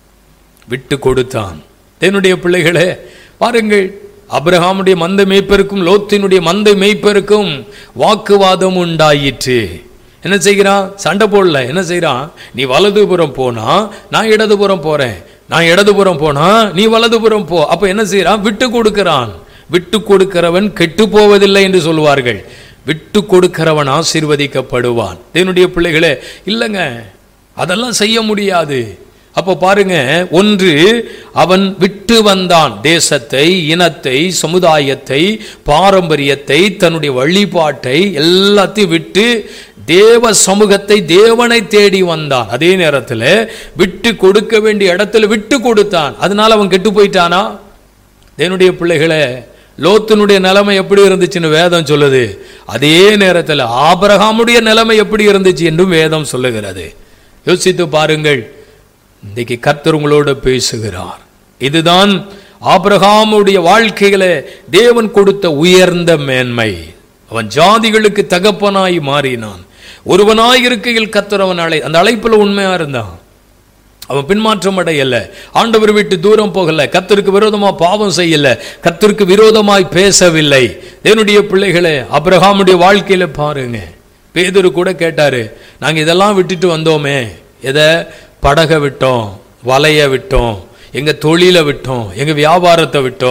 விட்டு கொடுத்தான். என்னுடைய பிள்ளைகளே பாருங்கள், ஆபிரகாமுடைய மந்தை மேய்ப்பருக்கும் லோத்தினுடைய மந்தை மேய்ப்பருக்கும் வாக்குவாதம் உண்டாயிற்று. என்ன செய்கிறான்? சண்டை போடல. என்ன செய்கிறான்? நீ வலதுபுறம் போனா நான் இடதுபுறம் போறேன், நான் இடதுபுறம் போனா நீ வலதுபுறம் போ. அப்ப என்ன செய்யறான்? விட்டு கொடுக்கிறான். விட்டு கொடுக்கிறவன் கெட்டு போவதில்லை என்று சொல்லுவார்கள். விட்டு கொடுக்கிறவன் ஆசீர்வதிக்கப்படுவான். என்னுடைய பிள்ளைகளே, இல்லைங்க, அதெல்லாம் செய்ய முடியாது. அப்போ பாருங்க, ஒன்று அவன் விட்டு வந்தான். தேசத்தை, இனத்தை, சமுதாயத்தை, பாரம்பரியத்தை, தன்னுடைய வழிபாட்டை எல்லாத்தையும் விட்டு தேவ சமூகத்தை, தேவனை தேடி வந்தான். அதே நேரத்தில் விட்டு கொடுக்க வேண்டிய இடத்துல விட்டு கொடுத்தான். அதனால அவன் கெட்டு போயிட்டானா? என்னுடைய பிள்ளைகளே, லோத்தினுடைய நிலைமை எப்படி இருந்துச்சுன்னு வேதம் சொல்லுது. அதே நேரத்தில் ஆபிரகாமுடைய நிலைமை எப்படி இருந்துச்சு என்றும் வேதம் சொல்லுகிறது. யோசித்து பாருங்கள். இன்றைக்கு கர்த்தர் உங்களோட பேசுகிறார். இதுதான் ஆபிரகாமுடைய வாழ்க்கையில தேவன் கொடுத்த உயர்ந்த மேன்மை. அவன் ஜாதிகளுக்கு தகப்பனாய் மாறினான். ஒருவனாய் இருக்கையில் கர்த்தர் அவன் அந்த அழைப்புல உண்மையா இருந்தான். அவன் பின்மாற்றம் அடையல, ஆண்டவர் விட்டு தூரம் போகல, கர்த்தருக்கு விரோதமா பாவம் செய்யல, கர்த்தருக்கு விரோதமாய் பேசவில்லை. என்னுடைய பிள்ளைகளே, ஆபிரகாமுடைய வாழ்க்கையில பாருங்க, பேதுரு கூட கேட்டாரு, நாங்க இதெல்லாம் விட்டுட்டு வந்தோமே, எதை? படகை விட்டோம், வலைய விட்டோம், எங்க தொழிலை விட்டோம், எங்க வியாபாரத்தை விட்டோம்,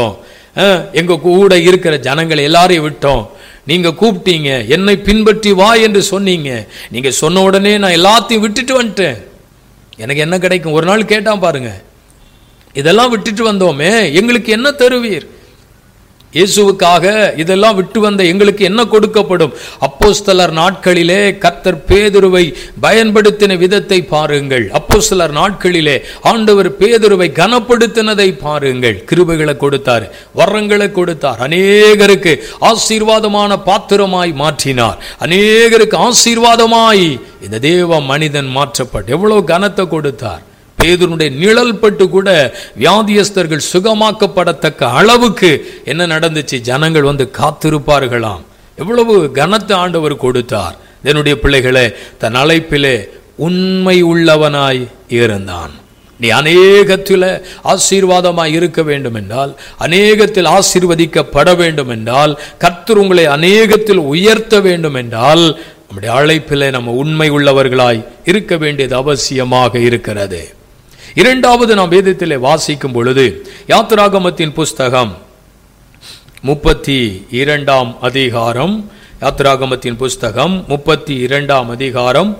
எங்க கூட இருக்கிற ஜனங்களை எல்லாரையும் விட்டோம், நீங்க கூப்பிட்டீங்க, என்னை பின்பற்றி வா என்று சொன்னீங்க, நீங்க சொன்ன உடனே நான் எல்லாத்தையும் விட்டுட்டு வந்துட்டேன், எனக்கு என்ன கிடைக்கும்? ஒரு நாள் கேட்டான் பாருங்க, இதெல்லாம் விட்டுட்டு வந்தோமே, எங்களுக்கு என்ன தருவீர்? இயேசுவுக்காக இதெல்லாம் விட்டு வந்த எங்களுக்கு என்ன கொடுக்கப்படும்? அப்போஸ்தலர் நாட்களிலே கர்த்தர் பேதுருவை பயன்படுத்தின விதத்தை பாருங்கள். அப்போஸ்தலர் நாட்களிலே ஆண்டவர் பேதுருவை கனப்படுத்தினதை பாருங்கள். கிருபைகளை கொடுத்தார், வரங்களை கொடுத்தார், அநேகருக்கு ஆசீர்வாதமான பாத்திரமாய் மாற்றினார், அநேகருக்கு ஆசீர்வாதமாய் இந்த தேவ மனிதன் மாற்றப்பட்டு எவ்வளவு கனத்தை கொடுத்தார். பேதுருடைய நிழல் பட்டு கூட வியாதியஸ்தர்கள் சுகமாக்கப்படத்தக்க அளவுக்கு என்ன நடந்துச்சு? ஜனங்கள் வந்து காத்திருப்பார்களாம். எவ்வளவு கனத்தை ஆண்டவர் கொடுத்தார். என்னுடைய பிள்ளைகளே, தன் அழைப்பிலே உண்மை உள்ளவனாய் இருந்தான். நீ அநேகத்தில் ஆசீர்வாதமாய் இருக்க வேண்டும் என்றால், அநேகத்தில் ஆசீர்வதிக்கப்பட வேண்டும் என்றால், கர்த்தர் உங்களை அநேகத்தில் உயர்த்த வேண்டும் என்றால், நம்முடைய அழைப்பிலே நம்ம உண்மை உள்ளவர்களாய் இருக்க வேண்டியது அவசியமாக இருக்கிறது. இரண்டாவது நாம் வேதத்திலே வாசிக்கும் பொழுது யாத்திராகமத்தின் புஸ்தகம் 32ஆம் அதிகாரம், யாத்திராகமத்தின் புஸ்தகம் 32ஆம் அதிகாரம்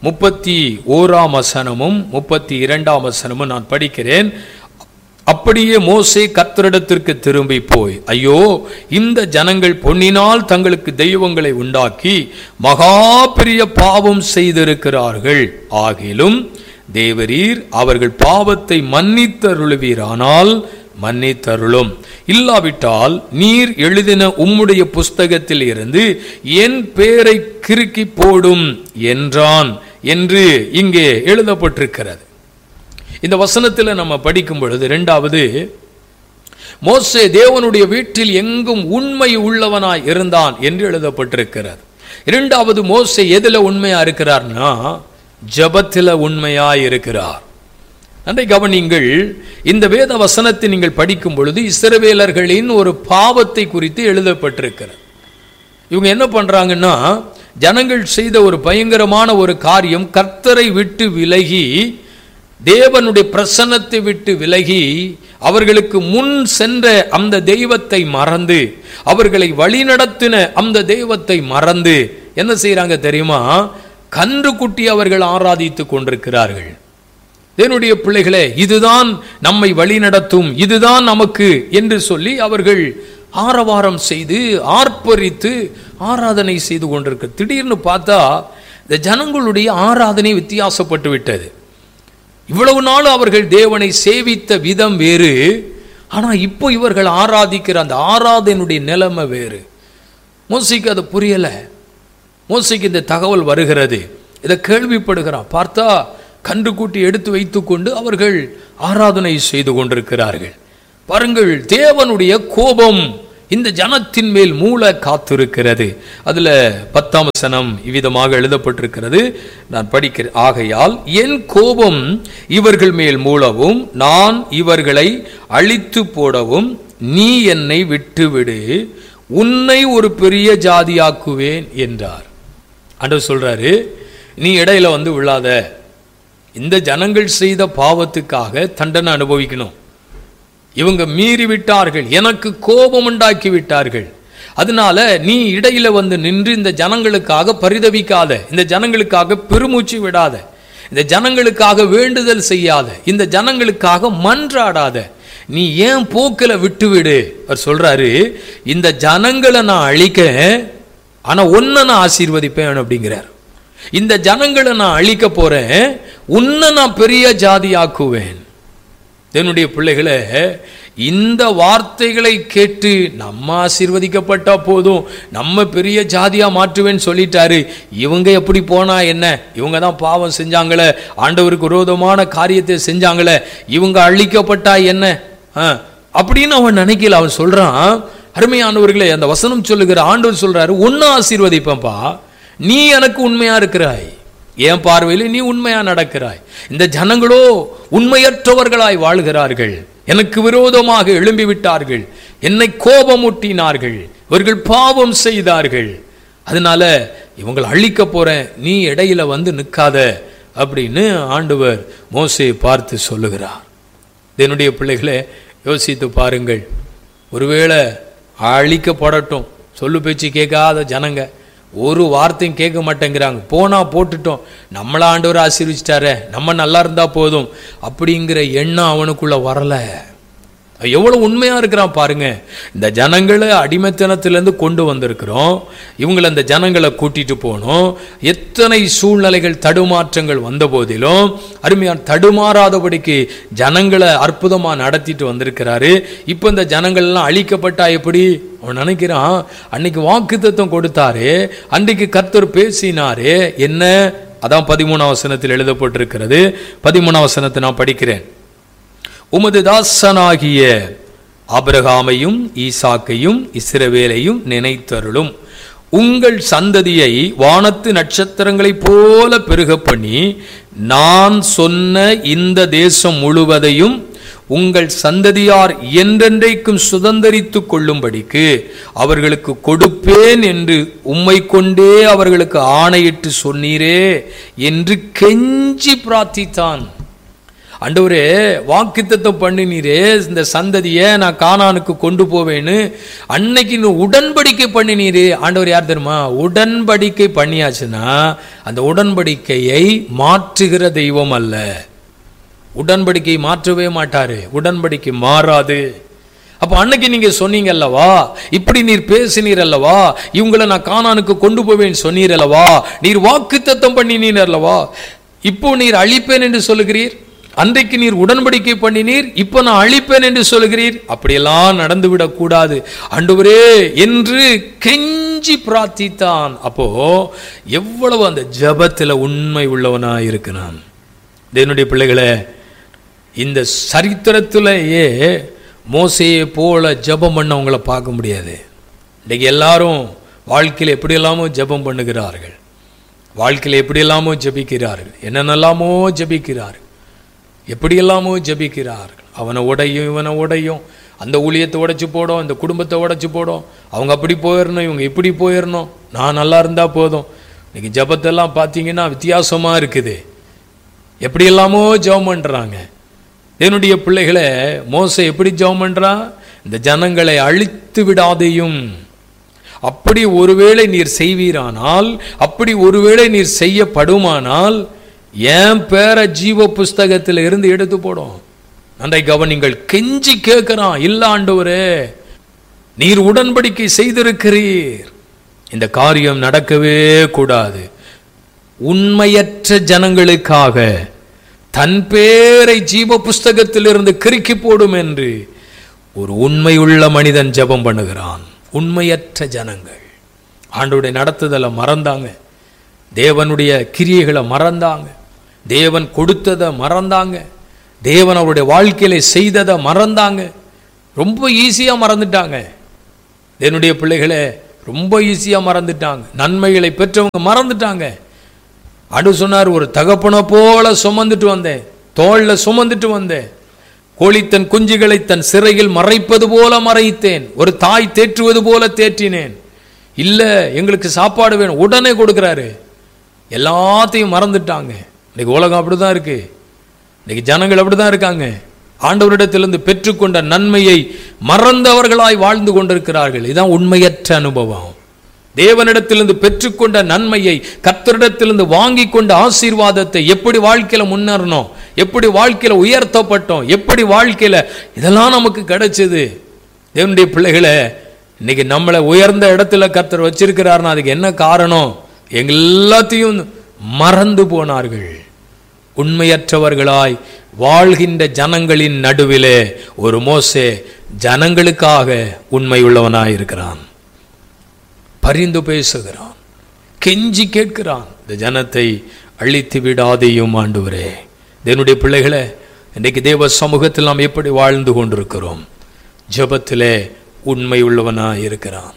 31ஆம் வசனமும் 32ஆம் வசனமும் நான் படிக்கிறேன். அப்படியே மோசே கர்த்தரிடத்திற்கு திரும்பி போய், ஐயோ, இந்த ஜனங்கள் பொன்னினால் தங்களுக்கு தெய்வங்களை உண்டாக்கி மகா பெரிய பாவம் செய்திருக்கிறார்கள். ஆகிலும் தேவரீர் அவர்கள் பாவத்தை மன்னித்தருளுவீரானால் மன்னித்தருளும், இல்லாவிட்டால் நீர் எழுதின உம்முடைய புஸ்தகத்தில் இருந்து என் பேரை கிறுக்கி போடும் என்றான் என்று இங்கே எழுதப்பட்டிருக்கிறது. இந்த வசனத்தில் நம்ம படிக்கும் பொழுது, இரண்டாவது, மோசே தேவனுடைய வீட்டில் எங்கும் உண்மை உள்ளவனாய் இருந்தான் என்று எழுதப்பட்டிருக்கிறது. இரண்டாவது, மோசே எதுல உண்மையா இருக்கிறார்னா, ஜபத்தில் உண்மையாய் இருக்கிறார். நன்றை கவனிங்கள். இந்த வேத வசனத்தை நீங்கள் படிக்கும் பொழுது இஸ்ரவேலர்களின் ஒரு பாவத்தை குறித்து எழுதப்பட்டிருக்கிறது. இவங்க என்ன பண்றாங்கன்னா, ஜனங்கள் செய்த ஒரு பயங்கரமான ஒரு காரியம், கர்த்தரை விட்டு விலகி, தேவனுடைய பிரசன்னத்தை விட்டு விலகி, அவர்களுக்கு முன் சென்ற அந்த தெய்வத்தை மறந்து, அவர்களை வழிநடத்தின அந்த தெய்வத்தை மறந்து என்ன செய்யறாங்க தெரியுமா? கன்று குட்டி அவர்கள் ஆராதித்துக் கொண்டிருக்கிறார்கள். என்னுடைய பிள்ளைகளே, இதுதான் நம்மை வழிநடத்தும், இதுதான் நமக்கு என்று சொல்லி அவர்கள் ஆரவாரம் செய்து ஆர்ப்பரித்து ஆராதனை செய்து கொண்டிருக்க. திடீர்னு பார்த்தா இந்த ஜனங்களுடைய ஆராதனை வித்தியாசப்பட்டு விட்டது. இவ்வளவு நாள் அவர்கள் தேவனை சேவித்த விதம் வேறு, ஆனா இப்போ இவர்கள் ஆராதிக்கிற அந்த ஆராதனுடைய நிலைமை வேறு. மோசேக்கு அது புரியல. மோசேக்கு இந்த தகவல் வருகிறது, இதை கேள்விப்படுகிறான். பார்த்தா கன்று கூட்டி எடுத்து வைத்துக்கொண்டு அவர்கள் ஆராதனை செய்து கொண்டிருக்கிறார்கள். பாருங்கள், தேவனுடைய கோபம் இந்த ஜனத்தின் மேல் மூல காத்திருக்கிறது. அதுல 10ஆம் வசனம் இவ்விதமாக எழுதப்பட்டிருக்கிறது, நான் படிக்கிறேன். ஆகையால் என் கோபம் இவர்கள் மேல் மூலவும் நான் இவர்களை அழித்து போடவும் நீ என்னை விட்டுவிடு, உன்னை ஒரு பெரிய ஜாதியாக்குவேன் என்றார். ஆண்டவர் சொல்றாரு, நீ இடையில வந்து விழாத, இந்த ஜனங்கள் செய்த பாவத்துக்காக தண்டனை அனுபவிக்கணும். இவங்க மீறி விட்டார்கள், எனக்கு கோபம் உண்டாக்கி விட்டார்கள். அதனால நீ இடையில வந்து நின்று இந்த ஜனங்களுக்காக பரிதவிக்காத, இந்த ஜனங்களுக்காக பெருமூச்சு விடாத, இந்த ஜனங்களுக்காக வேண்டுதல் செய்யாத, இந்த ஜனங்களுக்காக மன்றாடாத, நீ ஏன் போக்கில விட்டுவிடு. அவர் சொல்றாரு, இந்த ஜனங்களை நான் அழிக்க, ஆனா உன்னை நான் ஆசீர்வதிப்பேன் அப்படிங்கிறார். இந்த ஜனங்களை நான் அழிக்க போறேன், உன்னை நான் பெரிய ஜாதியாக்குவேன். என்னுடைய பிள்ளைகளை, இந்த வார்த்தைகளை கேட்டு நம்ம ஆசீர்வதிக்கப்பட்டா போதும், நம்ம பெரிய ஜாதியா மாற்றுவேன்னு சொல்லிட்டாரு. இவங்க எப்படி போனா என்ன, இவங்க தான் பாவம் செஞ்சாங்களே, ஆண்டவருக்கு விரோதமான காரியத்தை செஞ்சாங்களே, இவங்க அழிக்கப்பட்டா என்ன அப்படின்னு அவன் நினைக்கல. அவன் சொல்றான், அருமையானவர்களே, அந்த வசனம் சொல்லுகிற ஆண்டவர் சொல்றாரு, உன்னை ஆசீர்வதிப்பேன்பா, நீ எனக்கு உண்மையா இருக்கிறாய், என் பார்வையில் நீ உண்மையா நடக்கிறாய். இந்த ஜனங்களோ உண்மையற்றவர்களாய் வாழ்கிறார்கள், எனக்கு விரோதமாக எழும்பி விட்டார்கள், என்னை கோபமூட்டினார்கள், இவர்கள் பாவம் செய்தார்கள், அதனால இவங்களை அழிக்க போறேன், நீ இடையில வந்து நிற்காத அப்படின்னு ஆண்டவர் மோசேயை பார்த்து சொல்லுகிறார். என்னுடைய பிள்ளைகளை யோசித்து பாருங்கள். ஒருவேளை அழிக்கப்படட்டும், சொல்லு பேச்சு கேட்காத ஜனங்க, ஒரு வார்த்தையும் கேட்க மாட்டேங்கிறாங்க, போனா போட்டுட்டோம், நம்மள ஆண்டவர் ஆசீர்வதிச்சிட்டாரே, நம்ம நல்லா இருந்தா போதும் அப்படிங்கிற எண்ணம் அவனுக்குள்ள வரல. எவ்வளவு உண்மையா இருக்கிறான் பாருங்க. இந்த ஜனங்களை அடிமைத்தனத்திலிருந்து கொண்டு வந்திருக்கிறோம், இவங்களை அந்த ஜனங்களை கூட்டிட்டு போனோம். எத்தனை சூழ்நிலைகள் தடுமாற்றங்கள் வந்த போதிலும் அருமையான தடுமாறாதபடிக்கு ஜனங்களை அற்புதமா நடத்திட்டு வந்திருக்கிறாரு. இப்ப இந்த ஜனங்கள் எல்லாம் அழிக்கப்பட்டா எப்படி அவன் நினைக்கிறான்? அன்னைக்கு வாக்குத்தத்தம் கொடுத்தாரு, அன்றைக்கு கர்த்தர் பேசினாரு. என்ன? அதான் 13ஆம் வசனத்தில் எழுதப்பட்டிருக்கிறது. 13ஆம் வசனத்தை நான் படிக்கிறேன். உமது தாசனாகிய ஆபிரகாமையும் ஈசாக்கையும் இஸ்ரவேலையும் நினைத்தருளும். உங்கள் சந்ததியை வானத்து நட்சத்திரங்களைப் போல பெருக பண்ணி நான் சொன்ன இந்த தேசம் முழுவதையும் உங்கள் சந்ததியார் என்றென்றைக்கும் சுதந்தரித்துக் கொள்ளும்படிக்கு அவர்களுக்கு கொடுப்பேன் என்று உம்மை கொண்டே அவர்களுக்கு ஆணையிட்டு சொன்னீரே என்று கெஞ்சி பிரார்த்தித்தான். ஆண்டவரே, வாக்குத்தத்தம் பண்ணினீரே, இந்த சந்ததியை நான் கானானுக்கு கொண்டு போவேன்னு அன்னைக்கு உடன்படிக்கை பண்ணினீரே. ஆண்டவர் யார் தெரியுமா? உடன்படிக்கை பண்ணியாச்சுன்னா அந்த உடன்படிக்கையை மாற்றுகிற தெய்வம் அல்ல. உடன்படிக்கை மாற்றவே மாட்டாரு, உடன்படிக்கை மாறாது. அப்ப அன்னைக்கு நீங்க சொன்னீங்க அல்லவா, இப்படி நீர் பேசினீர் அல்லவா, இவங்களை நான் கானானுக்கு கொண்டு போவேன்னு சொன்னீர் அல்லவா, நீர் வாக்குத்தத்தம் பண்ணினீர் அல்லவா, இப்போ நீர் அழிப்பேன் என்று சொல்லுகிறீர். அன்றைக்கு நீர் உடன்படிக்கை பண்ணினீர், இப்ப நான் அழிப்பேன் என்று சொல்லுகிறீர். அப்படியெல்லாம் நடந்துவிடக் கூடாது ஆண்டவரே என்று கெஞ்சி பிரார்த்தித்தான். அப்போ எவ்வளவு அந்த ஜபத்துல உண்மை உள்ளவனா இருக்கிறான். என்னுடைய பிள்ளைகளை, இந்த சரித்திரத்திலேயே மோசையை போல ஜபம் பண்ணவங்களை பார்க்க முடியாது. இன்றைக்கு எல்லாரும் வாழ்க்கையில் எப்படியெல்லாமோ ஜபம் பண்ணுகிறார்கள், வாழ்க்கையில் எப்படியெல்லாமோ ஜபிக்கிறார்கள், என்னென்னலாமோ ஜபிக்கிறார்கள், எப்படியெல்லாமோ ஜபிக்கிறார்கள். அவனை உடையும் இவனை உடையும், அந்த ஊழியத்தை உடைச்சு போடும், இந்த குடும்பத்தை உடைச்சு போடும், அவங்க அப்படி போயிடணும், இவங்க இப்படி போயிடணும், நான் நல்லா இருந்தா போதும். இன்னைக்கு ஜபத்தெல்லாம் பார்த்தீங்கன்னா வித்தியாசமா இருக்குது. எப்படியெல்லாமோ ஜெபம் பண்றாங்க. என்னுடைய பிள்ளைகளை, மோசே எப்படி ஜெபம் பண்றான்? இந்த ஜனங்களை அழித்து விடாதையும், அப்படி ஒருவேளை நீர் செய்வீரானால், அப்படி ஒருவேளை நீர் செய்யப்படுமானால் என் பேரை ஜீவ புஸ்தகத்தில் இருந்து எடுத்து போடும். அன்றைக்கு கவனிங்கள், கெஞ்சி கேட்கிறான், இல்ல ஆண்டவரே நீர் உடன்படிக்கை செய்திருக்கிறீர், இந்த காரியம் நடக்கவே கூடாது. உண்மையற்ற ஜனங்களுக்காக தன் பேரை ஜீவ புஸ்தகத்தில் இருந்து கிறுக்கி போடும் என்று ஒரு உண்மையுள்ள மனிதன் ஜெபம் பண்ணுகிறான். உண்மையற்ற ஜனங்கள் ஆண்டவருடைய நடத்துதலை மறந்தாங்க, தேவனுடைய கிரியைகளை மறந்தாங்க, தேவன் கொடுத்ததை மறந்தாங்க, தேவன் அவருடைய வாழ்க்கையில செய்ததை மறந்தாங்க. ரொம்ப ஈஸியா மறந்துட்டாங்க. என்னுடைய பிள்ளைகளை ரொம்ப ஈஸியா மறந்துட்டாங்க. நன்மைகளை பெற்றவங்க மறந்துட்டாங்க. அடு சொன்னார், ஒரு தகப்பனை போல சுமந்துட்டு வந்தேன், தோல்ல சுமந்துட்டு வந்தேன், கோழி தன் குஞ்சுகளை தன் சிறையில் மறைப்பது போல மறைத்தேன், ஒரு தாய் தேற்றுவது போல தேற்றினேன். இல்ல எங்களுக்கு சாப்பாடு வேணும், உடனே கொடுக்கிறாரு. எல்லாத்தையும் மறந்துட்டாங்க. இன்னைக்கு உலகம் அப்படிதான் இருக்கு, இன்னைக்கு ஜனங்கள் அப்படிதான் இருக்காங்க. ஆண்டவரிடத்திலிருந்து பெற்றுக்கொண்ட நன்மையை மறந்தவர்களாய் வாழ்ந்து கொண்டிருக்கிறார்கள். இதுதான் உண்மையற்ற அனுபவம். தேவனிடத்திலிருந்து பெற்றுக்கொண்ட நன்மையை, கர்த்தரிடத்திலிருந்து வாங்கி கொண்ட ஆசீர்வாதத்தை, எப்படி வாழ்க்கையில முன்னேறணும், எப்படி வாழ்க்கையில உயர்த்தப்பட்டோம், எப்படி வாழ்க்கையில இதெல்லாம் நமக்கு கிடைச்சது. தேவனுடைய பிள்ளைகளை, இன்னைக்கு நம்மளை உயர்ந்த இடத்துல கர்த்தர் வச்சிருக்கிறார்னா அதுக்கு என்ன காரணம்? எல்லாத்தையும் மறந்து போனார்கள். உண்மையற்றவர்களாய் வாழ்கின்ற ஜனங்களின் நடுவிலே ஒரு மோசே ஜனங்களுக்காக உண்மை உள்ளவனாய் இருக்கிறான். பரிந்து பேசுகிறான், கெஞ்சி கேட்கிறான், இந்த ஜனத்தை அழித்து விடாதையும் ஆண்டவரே. என்னுடைய பிள்ளைகளை, இன்றைக்கு தேவ சமூகத்தில் நாம் எப்படி வாழ்ந்து கொண்டிருக்கிறோம்? ஜெபத்திலே உண்மை உள்ளவனாய் இருக்கிறான்.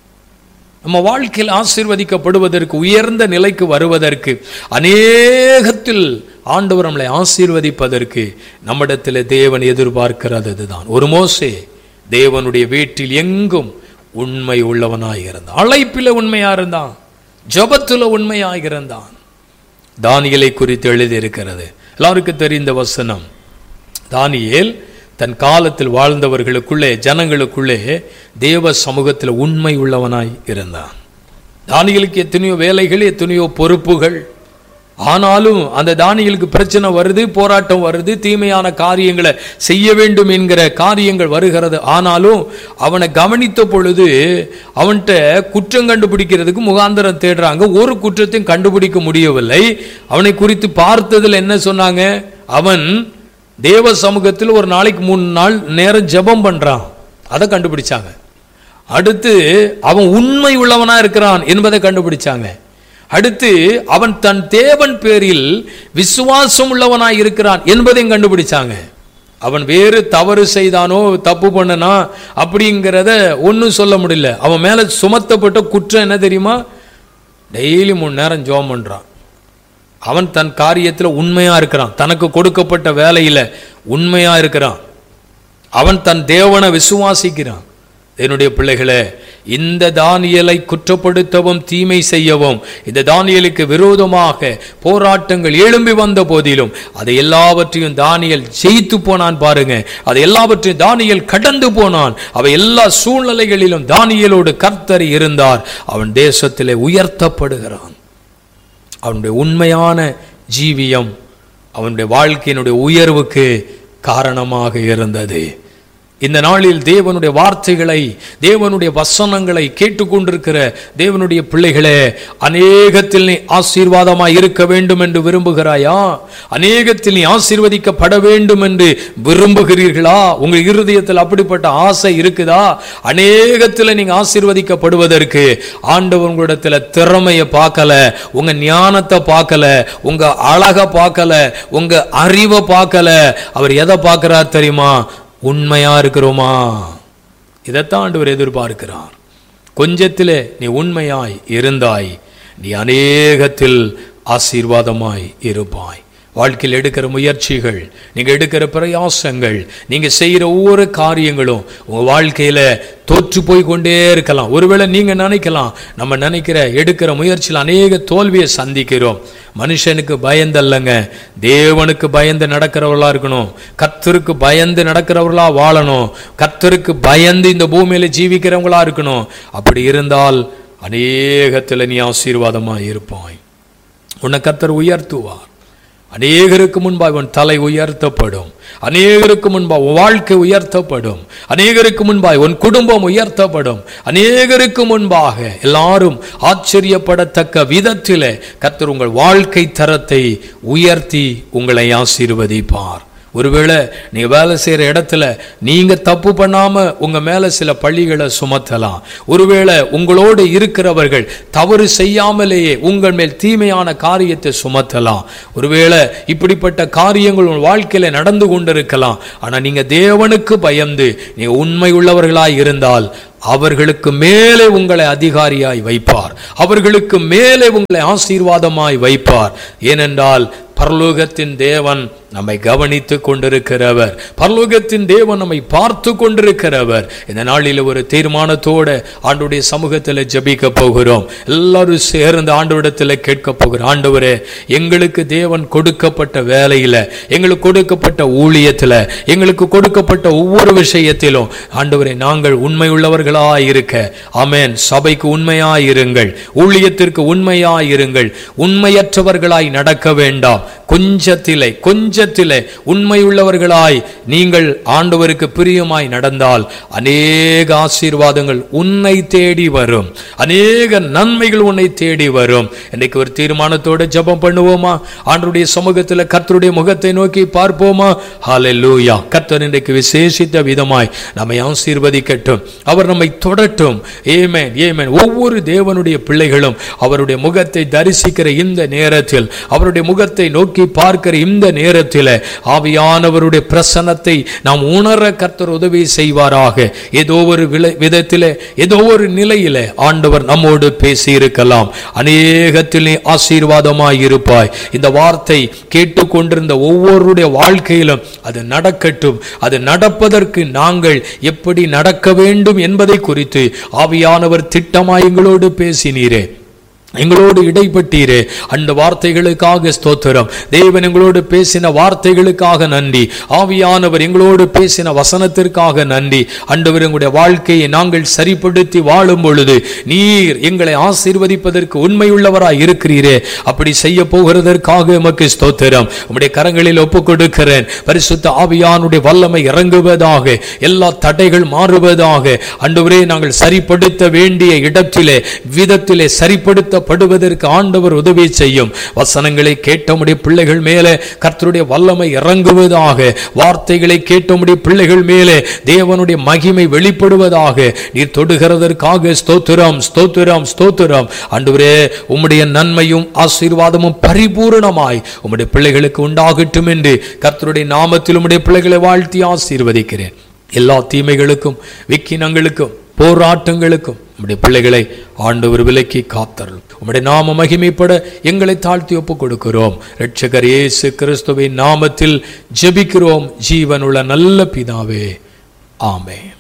நம்ம வாழ்க்கையில் ஆசீர்வதிக்கப்படுவதற்கு, உயர்ந்த நிலைக்கு வருவதற்கு, அநேகத்தில் ஆண்டவர் நம்மளை ஆசீர்வதிப்பதற்கு நம்மிடத்தில் தேவன் எதிர்பார்க்கிறது அதுதான். ஒரு மோசே தேவனுடைய வீட்டில் எங்கும் உண்மை உள்ளவனாய் இருந்தான், அழைப்பில உண்மையா இருந்தான், ஜபத்துல உண்மையாக இருந்தான். தானியேலை குறித்து எழுதி இருக்கிறது, எல்லாருக்கும் தெரிந்த வசனம். தானியேல் தன் காலத்தில் வாழ்ந்தவர்களுக்குள்ளே, ஜனங்களுக்குள்ளே தேவ சமூகத்தில் உண்மை உள்ளவனாய் இருந்தான். தானியேலுக்கு எத்தனையோ வேலைகள், எத்தனையோ பொறுப்புகள். ஆனாலும் அந்த தானியேலுக்கு பிரச்சனை வருது, போராட்டம் வருது, தீமையான காரியங்களை செய்ய வேண்டும் என்கிற காரியங்கள் வருகிறது. ஆனாலும் அவனை கவனித்த பொழுது அவன்கிட்ட குற்றம் கண்டுபிடிக்கிறதுக்கு முகாந்திரம் தேடுறாங்க. ஒரு குற்றத்தையும் கண்டுபிடிக்க முடியவில்லை. அவனை குறித்து பார்த்ததில் என்ன சொன்னாங்க? அவன் தேவ சமூகத்தில் ஒரு நாளைக்கு 3 நாள் நேரம் ஜெபம் பண்றான். அதை கண்டுபிடிச்சாங்க. அடுத்து அவன் உண்மை உள்ளவனா இருக்கிறான் என்பதை கண்டுபிடிச்சாங்க. அடுத்து அவன் தன் தேவன் பேரில் விசுவாசம் உள்ளவனாய் இருக்கிறான் என்பதையும் கண்டுபிடிச்சாங்க. அவன் வேறு தவறு செய்தானோ, தப்பு பண்ணனா அப்படிங்கிறத ஒன்றும் சொல்ல முடியல. அவன் மேல சுமத்தப்பட்ட குற்றம் என்ன தெரியுமா? டெய்லி 3 நேரம் ஜெபம் பண்றான். அவன் தன் காரியத்தில் உண்மையா இருக்கிறான். தனக்கு கொடுக்கப்பட்ட வேலையில உண்மையா இருக்கிறான். அவன் தன் தேவனை விசுவாசிக்கிறான். என்னுடைய பிள்ளைகளே, இந்த தானியேலை குற்றப்படுத்தவும் தீமை செய்யவும் இந்த தானியேலுக்கு விரோதமாக போராட்டங்கள் எழும்பி வந்த போதிலும் அதை எல்லாவற்றையும் தானியேல் ஜெயித்து போனான். பாருங்க, அதை எல்லாவற்றையும் தானியேல் கடந்து போனான். அவை எல்லா சூழ்நிலைகளிலும் தானியேலோடு கர்த்தர் இருந்தார். அவன் தேசத்திலே உயர்த்தப்படுகிறான். அவனுடைய உண்மையான ஜீவியம் அவனுடைய வாழ்க்கையினுடைய உயர்வுக்கு காரணமாக இருந்தது. இந்த நாளில் தேவனுடைய வார்த்தைகளை, தேவனுடைய வசனங்களை கேட்டுக்கொண்டிருக்கிற தேவனுடைய பிள்ளைகளே, அநேகத்தில் நீ ஆசீர்வாதமாய் இருக்க வேண்டும் என்று விரும்புகிறாயா? அநேகத்தில் நீ ஆசீர்வதிக்கப்பட வேண்டும் என்று விரும்புகிறீர்களா? உங்கள் இருதயத்தில் அப்படிப்பட்ட ஆசை இருக்குதா? அநேகத்தில் நீங்க ஆசீர்வதிக்கப்படுவதற்கு ஆண்டவர் உங்களிடத்தில் திறமையை பார்க்கல, உங்க ஞானத்தை பார்க்கல, உங்க அழகை பார்க்கல, உங்க அறிவை பார்க்கல. அவர் எதை பார்க்கிறார் தெரியுமா? உண்மையா இருக்கிறோமா? இதைத்தான் ஆண்டவர் எதிர்பார்க்கிறார். கொஞ்சத்திலே நீ உண்மையாய் இருந்தாய், நீ அநேகத்தில் ஆசீர்வாதமாய் இருப்பாய். வாழ்க்கையில் எடுக்கிற முயற்சிகள், நீங்க எடுக்கிற பிரயாசங்கள், நீங்க செய்யற ஒவ்வொரு காரியங்களும் உங்க வாழ்க்கையில தோற்று போய் கொண்டே இருக்கலாம். ஒருவேளை நீங்க நினைக்கலாம், நம்ம நினைக்கிற எடுக்கிற முயற்சியில் அநேக தோல்வியை சந்திக்கிறோம். மனுஷனுக்கு பயந்தல்லங்க, தேவனுக்கு பயந்து நடக்கிறவர்களா இருக்கணும். கர்த்தருக்கு பயந்து நடக்கிறவர்களா வாழணும். கர்த்தருக்கு பயந்து இந்த பூமியில ஜீவிக்கிறவங்களா இருக்கணும். அப்படி இருந்தால் அநேகத்தில் நீ ஆசீர்வாதமாய் இருப்பாய். உன்னை கர்த்தர் உயர்த்துவார். அநேகருக்கு முன்பாக உன் தலை உயர்த்தப்படும். அநேகருக்கு முன்பாக உன் வாழ்க்கை உயர்த்தப்படும். அநேகருக்கு முன்பாக உன் குடும்பம் உயர்த்தப்படும். அநேகருக்கு முன்பாக எல்லாரும் ஆச்சரியப்படத்தக்க விதத்திலே கர்த்தர் உங்கள் வாழ்க்கை தரத்தை உயர்த்தி உங்களை ஆசீர்வதிப்பார். ஒருவேளை நீங்க வேலை செய்யற இடத்துல நீங்க தப்பு பண்ணாம உங்க மேல சில பழிகளை சுமத்தலாம். ஒருவேளை உங்களோடு இருக்கிறவர்கள் தவறு செய்யாமலேயே உங்கள் மேல் தீமையான காரியத்தை சுமத்தலாம். ஒருவேளை இப்படிப்பட்ட காரியங்கள் உங்கள் வாழ்க்கையில நடந்து கொண்டிருக்கலாம். ஆனா நீங்க தேவனுக்கு பயந்து நீங்க உண்மை உள்ளவர்களாய் இருந்தால் அவர்களுக்கு மேலே உங்களை அதிகாரியாய் வைப்பார். அவர்களுக்கு மேலே உங்களை ஆசீர்வாதமாய் வைப்பார். ஏனென்றால் பரலோகத்தின் தேவன் நம்மை கவனித்துக் கொண்டிருக்கிறவர். பரலோகத்தின் தேவன் நம்மை பார்த்து கொண்டிருக்கிறவர். இந்த நாளில் ஒரு தீர்மானத்தோடு ஆண்டவருடைய சமூகத்தில் ஜெபிக்க போகிறோம். எல்லாரும் சேர்ந்து ஆண்டவரிடத்தில் கேட்க போகிறோம். ஆண்டவரே, எங்களுக்கு தேவன் கொடுக்கப்பட்ட வேலையில, எங்களுக்கு கொடுக்கப்பட்ட ஊழியத்தில், எங்களுக்கு கொடுக்கப்பட்ட ஒவ்வொரு விஷயத்திலும் ஆண்டவரே நாங்கள் உண்மை உள்ளவர்களாய் இருக்க, ஆமென். சபைக்கு உண்மையாய் இருங்கள், ஊழியத்திற்கு உண்மையாய் இருங்கள். உண்மையற்றவர்களாய் நடக்க வேண்டாம். கொஞ்சத்திலே உண்மையுள்ளவர்களாய் நீங்கள் ஆண்டவருக்கு பிரியமாய் நடந்தால் அநேக ஆசீர்வாதங்கள் உன்னை தேடி வரும். அநேக நன்மைகள் உன்னை தேடி வரும். இன்னைக்கு ஒரு தீர்மானத்தோடு ஜெபம் பண்ணுவோமா? ஆண்டவருடைய சமூகத்தில் கர்த்தருடைய முகத்தை நோக்கி பார்ப்போமா? ஹல்லேலூயா. கர்த்தர் இன்றைக்கு விசேஷித்த விதமாய் நம்மை ஆசீர்வதிக்கட்டும். அவர் நம்மை தொடட்டும். ஆமென், ஆமென். ஒவ்வொரு தேவனுடைய பிள்ளைகளும் அவருடைய முகத்தை தரிசிக்கிற இந்த நேரத்தில், அவருடைய முகத்தை நோக்கி பார்க்கிற இந்த நேரத்தில் ஆவியானவருடைய பிரசன்னத்தை நாம் உணர கர்த்தர் உதவி செய்வாராக. ஏதோ ஒரு விதத்திலே, ஏதோ ஒரு நிலையிலே ஆண்டவர் நம்மோடு பேசி இருக்கலாம். அநேகத்திலே ஆசீர்வாதமாய் இருப்பாய். இந்த வார்த்தை கேட்டுக்கொண்டிருந்த ஒவ்வொருடைய வாழ்க்கையிலும் அது நடக்கட்டும். அது நடப்பதற்கு நாங்கள் எப்படி நடக்க வேண்டும் என்பதை குறித்து ஆவியானவர் திட்டமாய் எங்களோடு பேசினீரே. எங்களோடு இடைப்பட்டீரே, அந்த வார்த்தைகளுக்காக ஸ்தோத்திரம். தேவன் எங்களோடு பேசின வார்த்தைகளுக்காக நன்றி. ஆவியானவர் எங்களோடு பேசின வசனத்திற்காக நன்றி. ஆண்டவர், எங்களுடைய வாழ்க்கையை நாங்கள் சரிப்படுத்தி வாழும் பொழுது நீர் எங்களை ஆசீர்வதிப்பதற்கு உண்மையுள்ளவராய் இருக்கிறீரே. அப்படி செய்ய போகிறதற்காக எமக்கு ஸ்தோத்திரம். உம்முடைய கரங்களில் ஒப்புக் கொடுக்கிறேன். பரிசுத்த ஆவியானுடைய வல்லமை இறங்குவதாக, எல்லா தடைகள் மாறுவதாக. ஆண்டவரே, நாங்கள் சரிப்படுத்த வேண்டிய இடத்திலே விதத்திலே சரிப்படுத்த படுவதற்கு ஆண்டவர் உதவி செய்யும். வசனங்களை கேட்டமுடைய பிள்ளைகள் மேலே கர்த்தருடைய வல்லமை இறங்குவதாக. வார்த்தைகளை கேட்டமுடைய பிள்ளைகள் மேலே தேவனுடைய மகிமை வெளிப்படுவதாக. நீர் தொடுகிறதற்காக ஸ்தோத்திரம், ஸ்தோத்திரம், ஸ்தோத்திரம். ஆண்டவரே, உம்முடைய நன்மையும் ஆசீர்வாதமும் பரிபூரணமாய் உம்முடைய பிள்ளைகளுக்கு உண்டாகட்டும் என்று கர்த்தருடைய நாமத்தில் உம்முடைய பிள்ளைகளை வாழ்த்தி ஆசீர்வதிக்கிறேன். எல்லா தீமைகளுக்கும், விக்கினங்களுக்கும், போராட்டங்களுக்கும் உம்முடைய பிள்ளைகளை ஆண்டவர் விலக்கி காத்தருளும். உம்முடைய நாம மகிமைப்பட எங்களை தாழ்த்தி ஒப்புக் கொடுக்கிறோம். இரட்சகர் இயேசு கிறிஸ்துவின் நாமத்தில் ஜெபிக்கிறோம், ஜீவனுள்ள நல்ல பிதாவே, ஆமென்.